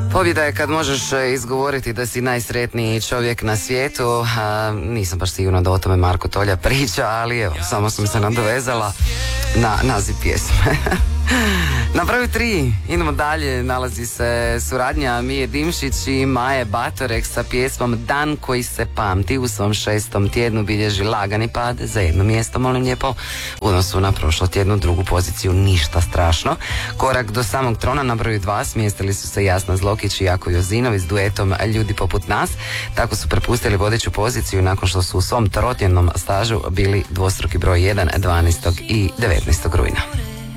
Pobjeda je kad možeš izgovoriti da si najsretniji čovjek na svijetu. Nisam baš sigurna da o tome Marko Tolja priča, ali evo, samo sam se nadovezala na naziv pjesme. Na broju 3 idemo dalje, nalazi se suradnja Mije Dimšić i Maje Batorek sa pjesmom Dan koji se pamti. U svom 6. tjednu bilježi lagani pad za jedno mjesto, molim lijepo, u odnosu na prošlo tjednu drugu poziciju, ništa strašno. Korak do samog trona na broju 2 smjestili su se Jasna Zlokić i Jako Jozinović s duetom Ljudi poput nas. Tako su prepustili vodeću poziciju nakon što su u svom trotjednom stažu bili dvostruki broj 1 12. i 19. rujna.